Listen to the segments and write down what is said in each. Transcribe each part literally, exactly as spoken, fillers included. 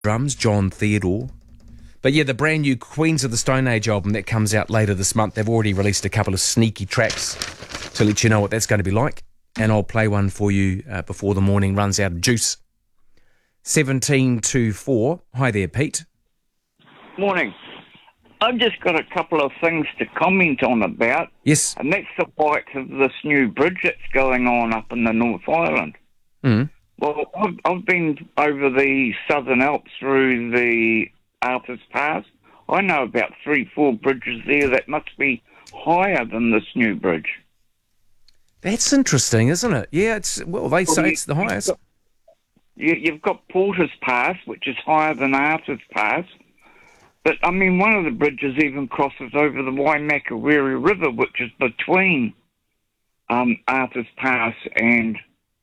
drums, John Theodore. But yeah, the brand new Queens of the Stone Age album that comes out later this month, they've already released a couple of sneaky tracks to let you know what that's going to be like. And I'll play one for you uh, before the morning runs out of juice. seventeen to four. Hi there, Pete. Morning. I've just got a couple of things to comment on about. Yes. And that's the plight of this new bridge that's going on up in the North Island. Mm. Well, I've, I've been over the Southern Alps through the Arthur's Pass. I know about three, four bridges there that must be higher than this new bridge. That's interesting, isn't it? Yeah, it's well, they say well, it's the highest. You've got, you, you've got Porter's Pass, which is higher than Arthur's Pass. But, I mean, one of the bridges even crosses over the Waimakawiri River, which is between um, Arthur's Pass and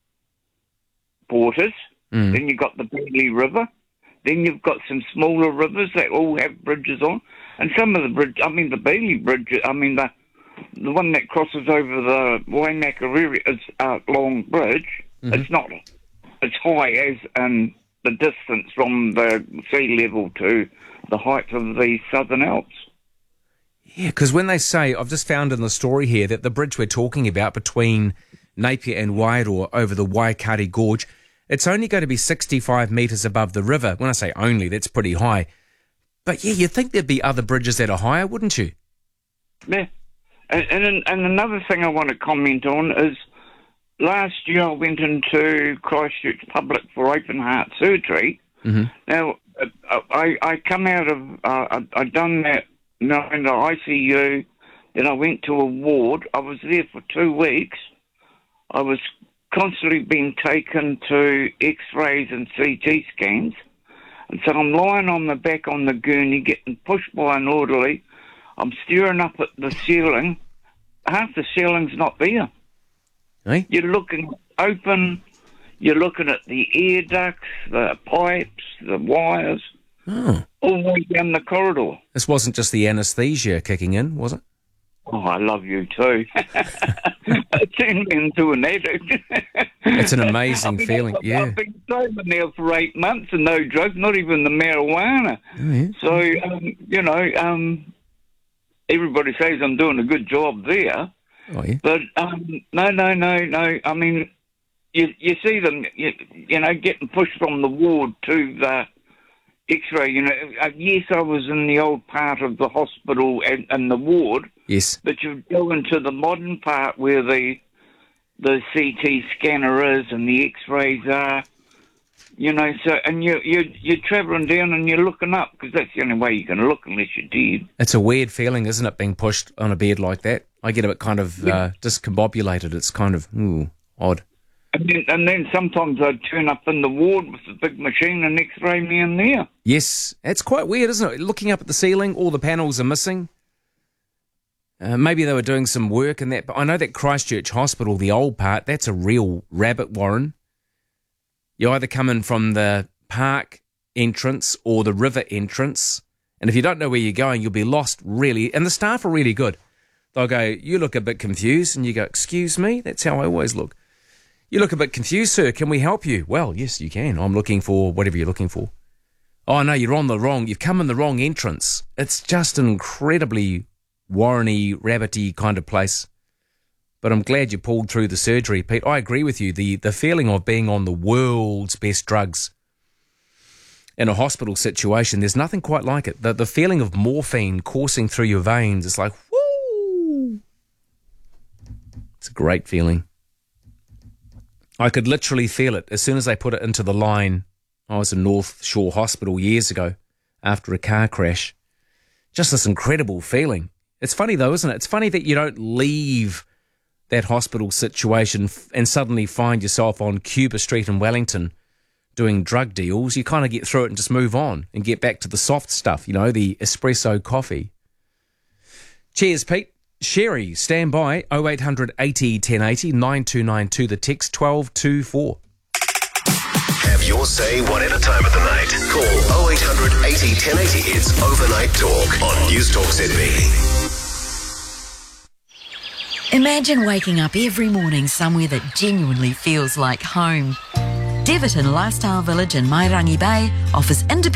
Porter's. Mm. Then you've got the Beeley River. Then you've got some smaller rivers that all have bridges on. And some of the bridge, I mean, the Beeley Bridge, I mean, the the one that crosses over the Waimakawiri is a long bridge. Mm-hmm. It's not as high as um, the distance from the sea level to the height of the Southern Alps. Yeah, because when they say, I've just found in the story here that the bridge we're talking about between Napier and Wairoa over the Waikari Gorge, it's only going to be sixty-five metres above the river. When I say only, that's pretty high. But yeah, you'd think there'd be other bridges that are higher, wouldn't you? Yeah. And, and, and another thing I want to comment on is last year I went into Christchurch Public for open heart surgery. Mm-hmm. Now, I, I come out of, uh, I, I done that you know, in the I C U, then I went to a ward. I was there for two weeks. I was constantly being taken to x-rays and C T scans. And so I'm lying on the back on the gurney, getting pushed by an orderly. I'm staring up at the ceiling. Half the ceiling's not there. Hey? You're looking open. You're looking at the air ducts, the pipes, the wires, oh. all the way down the corridor. This wasn't just the anaesthesia kicking in, was it? Oh, I love you too. It turned me into an addict. It's an amazing I mean, feeling, I've, yeah. I've been sober now for eight months and no drugs, not even the marijuana. Oh, yeah. So, um, you know, um, everybody says I'm doing a good job there. Oh, yeah. But, um, no, no, no, no. I mean, you, you see them, you, you know, getting pushed from the ward to the x-ray. You know, uh, yes, I was in the old part of the hospital and, and the ward. Yes. But you go into the modern part where the the C T scanner is and the x-rays are, you know, so, and you, you, you're travelling down and you're looking up because that's the only way you can look unless you're dead. It's a weird feeling, isn't it, being pushed on a bed like that? I get a bit kind of Yeah. uh, discombobulated. It's kind of, ooh, odd. And then, and then sometimes I'd turn up in the ward with the big machine and x-ray me in there. Yes, it's quite weird, isn't it? Looking up at the ceiling, all the panels are missing. Uh, maybe they were doing some work in that, but I know that Christchurch Hospital, the old part, that's a real rabbit warren. You either come in from the park entrance or the river entrance, and if you don't know where you're going, you'll be lost, really. And the staff are really good. They'll go, you look a bit confused, and you go, excuse me? That's how I always look. You look a bit confused, sir. Can we help you? Well, yes, you can. I'm looking for whatever you're looking for. Oh, no, you're on the wrong, you've come in the wrong entrance. It's just an incredibly warren-y, rabbity kind of place. But I'm glad you pulled through the surgery, Pete. I agree with you. The the feeling of being on the world's best drugs in a hospital situation, there's nothing quite like it. The, the feeling of morphine coursing through your veins, it's like, whoo! It's a great feeling. I could literally feel it as soon as they put it into the line. I was in North Shore Hospital years ago after a car crash. Just this incredible feeling. It's funny though, isn't it? It's funny that you don't leave that hospital situation f- and suddenly find yourself on Cuba Street in Wellington doing drug deals. You kind of get through it and just move on and get back to the soft stuff, you know, the espresso coffee. Cheers, Pete. Sherry, stand by. oh eight hundred eighty ten eighty, nine two nine two, the text twelve two four. Have your say whatever time of the night. Call oh eight hundred eighty ten eighty. It's Overnight Talk on News Talk Sydney. Imagine waking up every morning somewhere that genuinely feels like home. Deverton Lifestyle Village in Mairangi Bay offers independent